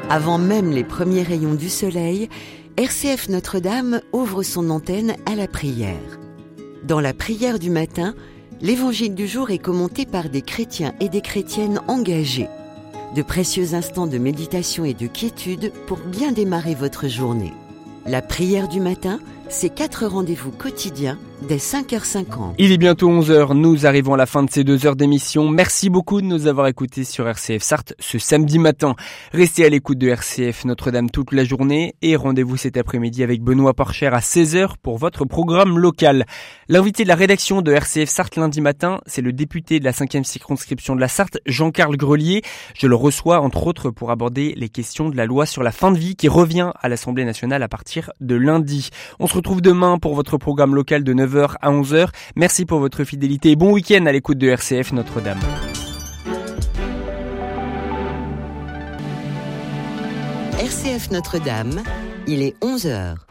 Avant même les premiers rayons du soleil, RCF Notre-Dame ouvre son antenne à la prière. Dans la prière du matin, l'évangile du jour est commenté par des chrétiens et des chrétiennes engagés. De précieux instants de méditation et de quiétude pour bien démarrer votre journée. La prière du matin, c'est 4 rendez-vous quotidiens dès 5h50. Il est bientôt 11h, nous arrivons à la fin de ces 2 heures d'émission. Merci beaucoup de nous avoir écoutés sur RCF Sarthe ce samedi matin. Restez à l'écoute de RCF Notre-Dame toute la journée et rendez-vous cet après-midi avec Benoît Porcher à 16h pour votre programme local. L'invité de la rédaction de RCF Sarthe lundi matin, c'est le député de la 5e circonscription de la Sarthe, Jean-Carl Grelier. Je le reçois entre autres pour aborder les questions de la loi sur la fin de vie qui revient à l'Assemblée nationale à partir de lundi. On se retrouve demain pour votre programme local de 9h à 11h. Merci pour votre fidélité et bon week-end à l'écoute de RCF Notre-Dame. RCF Notre-Dame, il est 11h.